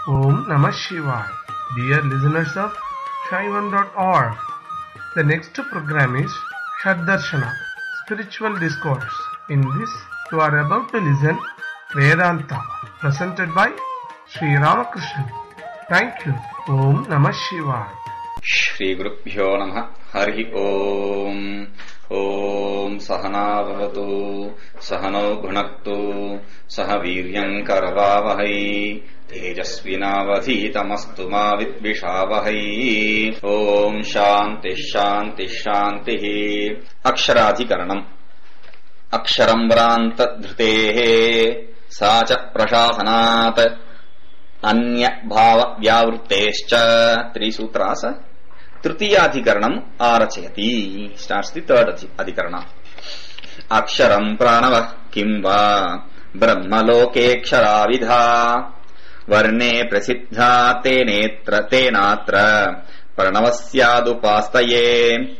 Om Namah Shivaya. Dear listeners of Shaivan.org, the next program is Shaddarshana, Spiritual Discourse. In this, you are about to listen Vedanta, presented by Sri Ramakrishna. Thank you. Om Namah Shivaya. Shri Gurubhyo Namah. Hari Om. Om Sahana Bhavatu Sahano Bhunaktu Saha Viryam Karavavahai Tejasvinavadhitamastu ma vidvishavahai. Om Shanti Shanti Shanti. Aksharadhikaranam. Aksharam vranta dhrutehe sacha prashasanat anya bhava vyavruttescha. Three sutras. Trutiyadhikaranam arachayati. Starts the third adhikarana. Aksharam pranava kimva brahmaloke ksharavidha varne prasiddha tenatra pranavasyadupasthaye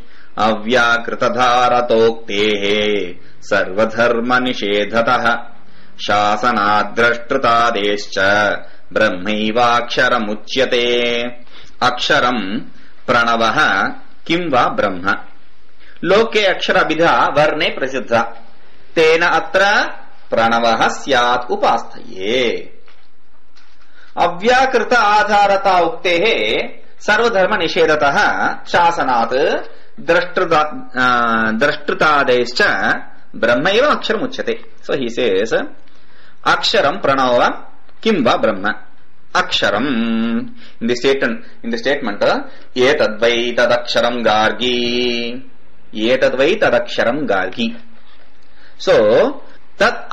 avyakritadharatoktehe sarvadharma nishedhatah shasanadrashtrutadescha brahmaivaksharam Aksharam Pranavaha Kimva Brahma Loke Akshara Bidha Varne Prasiddha Tena Atra Pranavaha Syat Upasthaye Avyakrita Adharata Uktehe Sarvadharma Nishedataha Shasanat Drashtrutadescha Brahmaiva Aksharam Uchyate. So he says Aksharam Pranava Kimva Brahma. Aksharam in the statement etadvai tadaksharam gargi. So that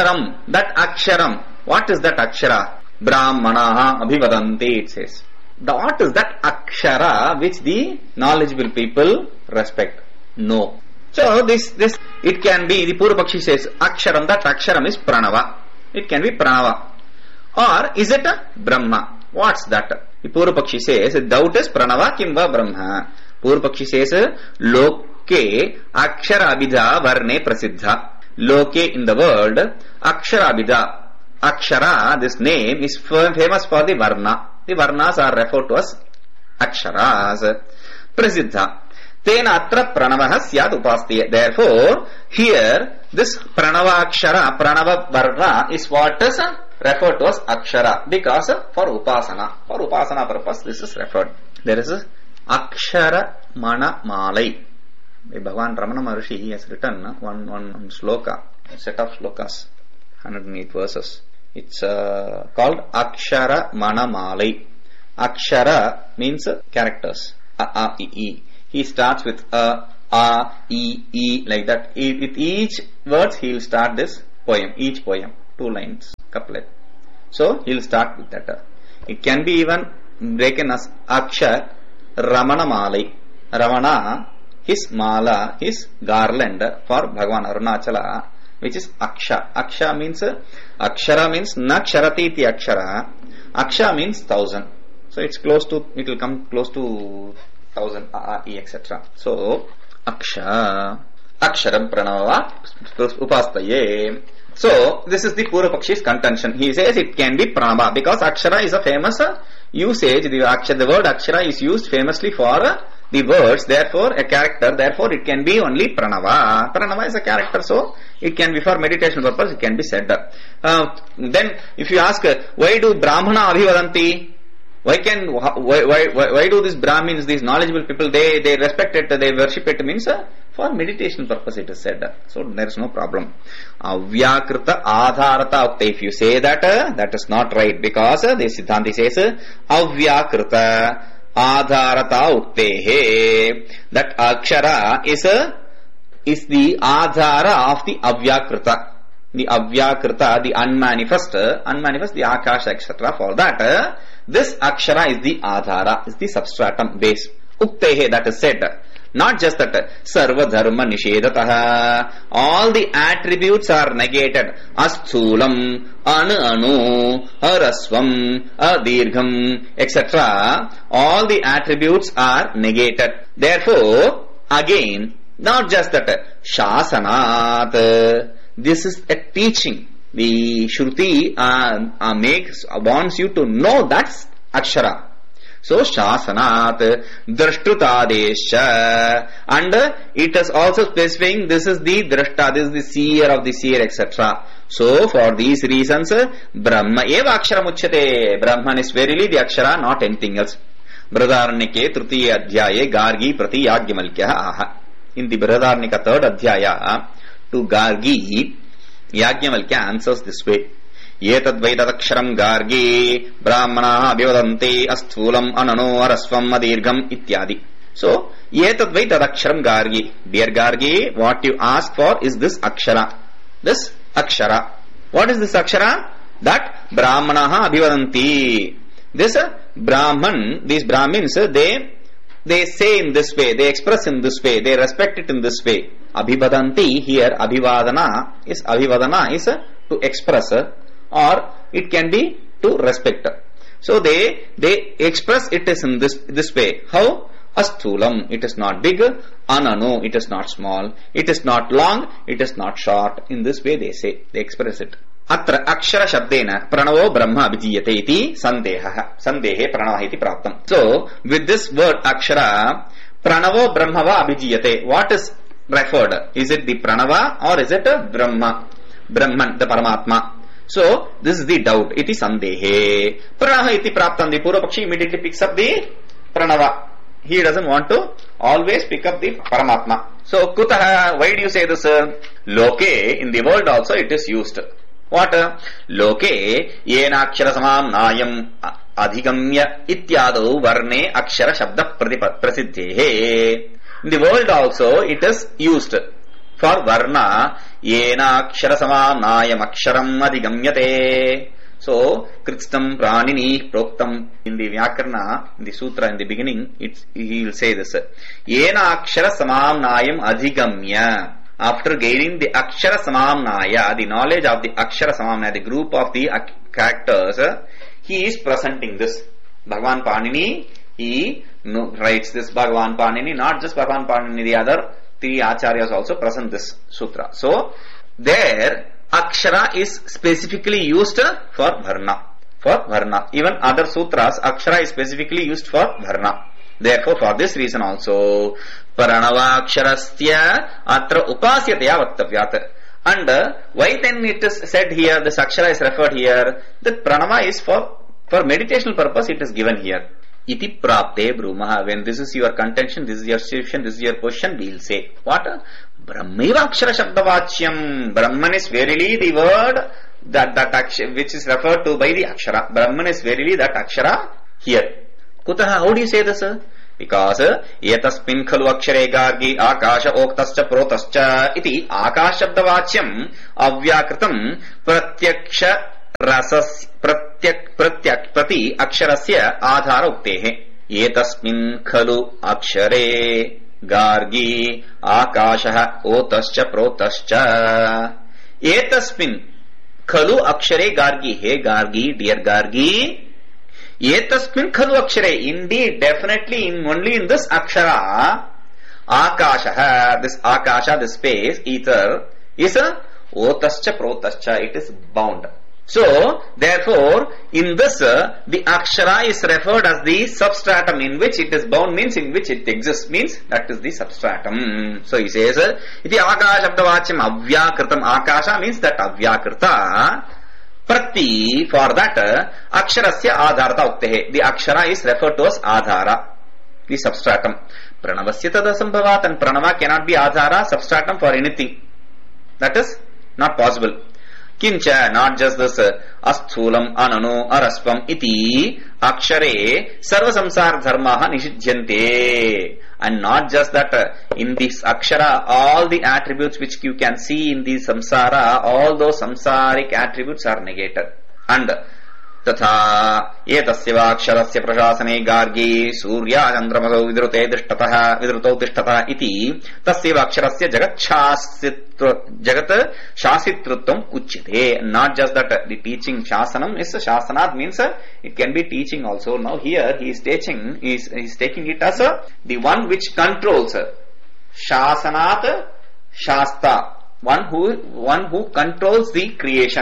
aksharam, what is that akshara? Brahmanaha abhivadanti, it says. What is that akshara which the knowledgeable people respect? No. So this it can be, the Purvapakshi says aksharam, that aksharam is pranava. It can be pranava. Or is it a Brahma? What's that? The Purvapakshi says, doubt is Pranava Kimva Brahma. Purvapakshi says, Loke Akshara Abhidha Varne Prasiddha. Loke in the world, Akshara Abhidha. Akshara, this name is famous for the Varna. The Varnas are referred to as Aksharas. Prasiddha. Tena atra Pranavaha Syad Upasthiye. Therefore, here, this Pranava Akshara, Pranava Varna is what is referred to as Akshara, because for Upasana. For Upasana purpose, this is referred. There is a Akshara Mana Malai. Bhagavan Ramana Maharishi, he has written one sloka, a set of slokas, 108 verses. It's called Akshara Mana Malai. Akshara means characters. A, I, E. He starts with A, E, E, like that. With each words, he will start this poem, each poem, 2 lines. Couplet. So he'll start with that. It can be even taken as Akshar Ramana Malai. Ramana, his mala, his garland for Bhagavan Arunachala, which is Aksha. Aksha means Akshara means Naksharati iti Akshara. Aksha means 1000. So it's close to, it will come close to 1000 etc. So Aksha Aksharam Pranava Upasthaye. So, this is the Purvapakshi's contention. He says it can be Pranava because Akshara is a famous usage. The word Akshara is used famously for the words, therefore a character, therefore it can be only Pranava. Pranava is a character, so it can be for meditation purpose, it can be said. Then, if you ask, why do Brahmana Abhivadanti? Why do these Brahmins, these knowledgeable people, they respect it, they worship it, means for meditation purpose it is said. So there is no problem. Avyakrita adharata ukte. If you say that, that is not right, because the Siddhanti says avyakrita adharata uktehe. That akshara is the adhara of the avyakrita. The avyakrita, the unmanifest, the akasha, etc. For that, this akshara is the adhara, is the substratum base. Uktehe, that is said. Not just that, sarva dharma nishedataha. All the attributes are negated. Asthulam, anu, harasvam, adirgham, etc. All the attributes are negated. Therefore, again, not just that, shasanat. This is a teaching. the Shruti wants you to know that's Akshara. So Shasanat Drashtutadesha, and it is also specifying this is the Drashta, this is the seer of the seer, etc. So for these reasons, Brahma eva Akshara Muchyate. Brahman is verily the Akshara, not anything else. Brihadaranyake Tritiya Adhyaye Gargi Prati Yagyamalkya aha. In the Brihadaranyaka third Adhyaya, to Gargi, Yagyamalkya answers this way. Yetadvaitadaksharam Gargi Brahmana Abhivadante Asthulam Anano Arasvam Adirgham Ityadi. So, Yetadvaitadaksharam Gargi. Dear Gargi, what you ask for is this Akshara. This Akshara. What is this Akshara? That Brahmana Abhivadanti. This Brahman, these Brahmins, they say in this way, they express in this way, they respect it in this way. Abhivadanti, here Abhivadana is to express, or it can be to respect. So they express it is in this way. How? Asthulam, it is not big. Anano, it is not small. It is not long. It is not short. In this way they say, they express it. Atra akshara shabdena pranavo brahma abhijiyate iti sandehe pranava iti praptam. So with this word akshara, pranavo brahmava abhijiyate. What is referred? Is it the pranava or is it a Brahman, the Paramatma? So this is the doubt. Iti sandehe. Pranava iti praptam. The Purvapakshi immediately picks up the pranava. He doesn't want to always pick up the Paramatma. So kutaha, why do you say this? Loke, in the world also it is used. What? Loke yena akshara samam nayam adhigamya ityadu varne akshara shabda prasiddhehe. In the world also it is used for varna yena akshara samam nayam aksharam adhigamyate. So kritstam pranini proktam, in the Vyakarna, in the sutra in the beginning, he will say this. Yena akshara samam nayam adhigamya. After gaining the akshara samam naya, the knowledge of the akshara samam naya, the group of the characters, he is presenting this. Bhagavan Panini, he writes this Bhagavan Panini, not just Bhagavan Panini, the other three acharyas also present this sutra. So there akshara is specifically used for varna. For varna. Even other sutras, akshara is specifically used for varna. Therefore, for this reason also, pranava aksharasya atra upasyataya vaktavyat. And why then it is said here, this akshara is referred here, that pranava is for meditational purpose, it is given here. Iti prapte brumaha. When this is your contention, this is your situation, this is your question, we will say, what? Brahmaiva akshara shabdavachyam. Brahman is verily the word that which is referred to by the akshara. Brahman is verily that akshara here. Kutaha, how do you say this? Because etasmin khalu akshare gargi akasha oktascha protascha iti akasha shabdavachyam avyakritam pratyaksha rasas pratyak prati aksharasya adhara uktehe. Etasmin khalu akshare gargi akasha otascha protascha. Etasmin khalu akshare gargi. Hey gargi, dear gargi, Etasmin khalu akshare. Indeed, definitely, only in this akshara, akasha, this akasha, this space, ether, is a otascha protascha. It is bound. So, therefore, in this, the akshara is referred as the substratum in which it is bound, means in which it exists, means that is the substratum. So he says, iti akasha shabdavachyam avyakritam. Akasha means that avyakrita. Prati, for that, aksharasya adharata uktehe. The akshara is referred to as adhara, the substratum. Pranavasya tadasambhavat, and pranava cannot be adhara, substratum for anything. That is not possible. Kincha, not just this, asthulam anano arasvam iti akshare sarva samsara dharmaha nishijyante. And not just that, in this akshara, all the attributes which you can see in the samsara, all those samsaric attributes are negated. And तथा एतस्य वाक्षरस्य प्रशासने गार्गी सूर्या चन्द्रमसौ विद्रुतौ तिष्ठतः इति तस्य वाक्षरस्य जगत् शासितृत्वम् उच्यते. Not just that the teaching shasanam is shasanat means it can be teaching also. Now here he is taking it as the one which controls. Shasanat shasta, one who controls the creation.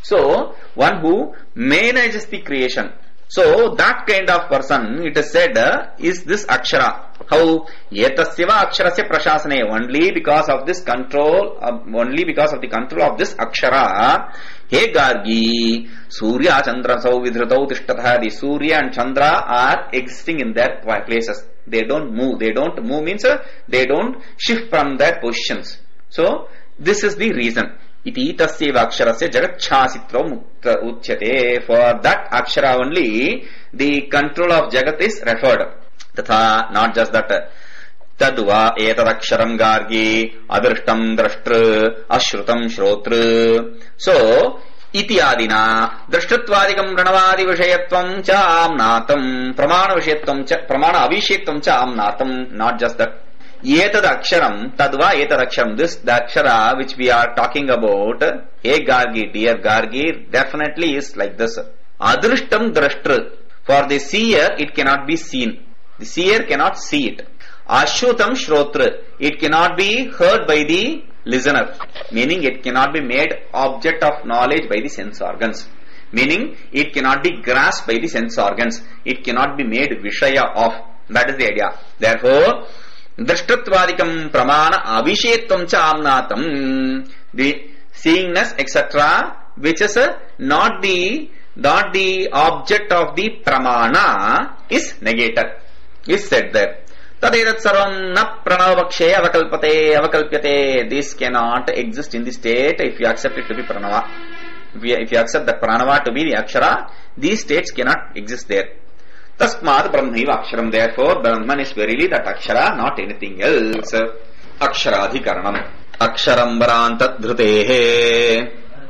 So, one who manages the creation. So, that kind of person, it is said, is this akshara. How? Etasyava aksharasya prashasane. Only because of this control, only because of the control of this akshara. He Gargi, Surya, Chandra, Vidhrutau, Tishtatha. The Surya and Chandra are existing in their places. They don't move. They don't move means they don't shift from their positions. So, this is the reason. Iti tasyeva aksharasya jagatchasitro uchyate. For that akshara only, the control of jagat is referred. Tatha, not just that. Tadva etadaksharam gargi adrishtam drashtru ashrutam shrotru. So, ityadina drashtatvadikam pranavadi vishayatvam cha amnatam pramana vishayatvam cha pramana avishayatvam cha amnatam. Not just that. Etad aksharam, tadva etad aksharam. This, the akshara which we are talking about, hey Gargi, dear Gargi, definitely is like this. Adrishtam drashtru. For the seer, it cannot be seen. The seer cannot see it. Ashrutam shrotra. It cannot be heard by the listener. Meaning it cannot be made object of knowledge by the sense organs. Meaning it cannot be grasped by the sense organs. It cannot be made vishaya of. That is the idea. Therefore, drashtatvadikam pramana avishetvam cha amnatam. The seeingness, etc., which is not the object of the pramana, is negated. Is said there. Tadedat sarvam na pranavakshe avakalpyate. This cannot exist in the state if you accept it to be pranava. If you accept the pranava to be the akshara, these states cannot exist there. Tasmad brahmaiva aksharam. Therefore, Brahman is verily that akshara, not anything else. Aksharadhikaranam. Aksharam barantat dhrutehe.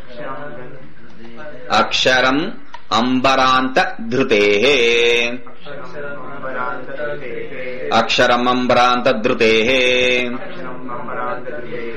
Aksharam ambaranta dhrutehe. Aksharam ambaranta dhrutehe.